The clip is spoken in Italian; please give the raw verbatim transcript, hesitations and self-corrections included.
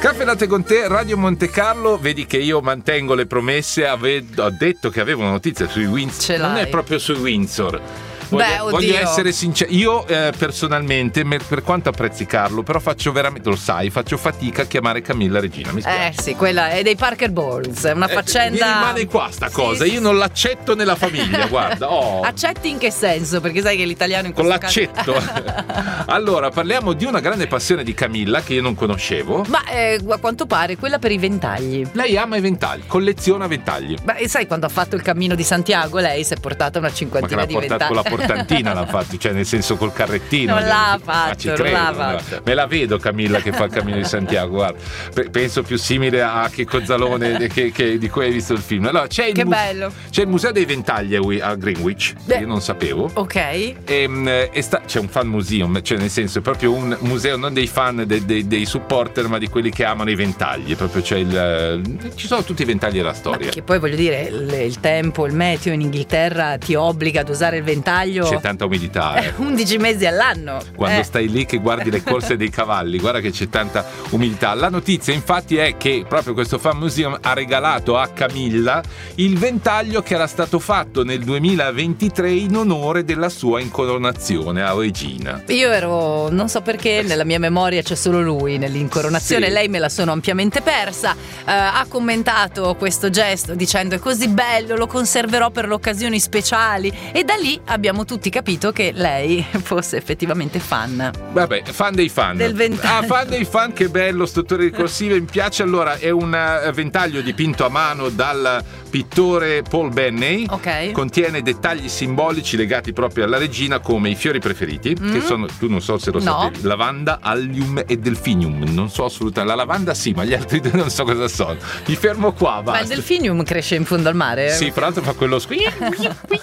Caffè Latte con te, Radio Monte Carlo. Vedi che io mantengo le promesse. Ave- ho detto che avevo una notizia sui Windsor. Non è proprio sui Windsor. Voglio, Beh, voglio essere sincero. Io eh, personalmente, me- per quanto apprezzi Carlo, però faccio veramente, lo sai, faccio fatica a chiamare Camilla regina. Mi spiace. Eh sì, quella è dei Parker Bowles, è una Eh, faccenda. mi rimane qua sta cosa. Sì, Io sì. non l'accetto nella famiglia. Guarda, oh. Accetti in che senso? Perché sai che l'italiano in Con questo caso- l'accetto. Allora, parliamo di una grande passione di Camilla che io non conoscevo. Ma eh, a quanto pare quella per i ventagli. Lei ama i ventagli, colleziona ventagli. Ma e sai quando ha fatto il cammino di Santiago lei si è portata una Ma che cinquantina l'ha di portato con ventagli. la portantina, l'ha fatto, cioè nel senso col carrettino. Non l'ha Ma fatto, ci non credo, l'ha non fatto. Me la vedo Camilla che fa il cammino di Santiago, guarda. Pe- penso più simile a Checco Zalone che, che di cui hai visto il film. Allora, c'è il Che mu- bello. C'è il museo dei ventagli a Wi- a Greenwich, Beh. io non sapevo. Ok. E, mm, e sta- c'è un fan museum, cioè nel senso è proprio un museo non dei fan de- de- dei supporter, ma di quelli che amano i ventagli. Proprio c'è il, ci sono tutti i ventagli della storia. Ma che poi voglio dire, il, il tempo, il meteo in Inghilterra ti obbliga ad usare il ventaglio C'è tanta umidità. eh. undici mesi all'anno. Quando Eh. stai lì che guardi le corse dei cavalli, guarda che c'è tanta umidità. La notizia infatti è che proprio questo Fan Museum ha regalato a Camilla il ventaglio che era stato fatto nel duemilaventitré in onore della sua incoronazione a regina. Io ero, non so perché, nella mia memoria c'è solo lui nell'incoronazione, Sì. lei me la sono ampiamente persa. Eh, ha commentato questo gesto dicendo: è così bello, lo conserverò per le occasioni speciali, e da lì abbiamo tutti capito che lei fosse effettivamente fan. Vabbè, fan dei fan. Del ventaglio. Ah, fan dei fan, che bello, strutture ricorsive, mi piace. Allora, è un eh, ventaglio dipinto a mano dal pittore Paul Benney. Ok. Contiene dettagli simbolici legati proprio alla regina, come i fiori preferiti, che sono, tu non so se lo No. sapevi, lavanda, allium e delphinium. Non so assolutamente, la lavanda sì, ma gli altri due non so cosa sono. Mi fermo qua, Ma il basta. delfinium cresce in fondo al mare? Sì, fra l'altro fa quello squillo.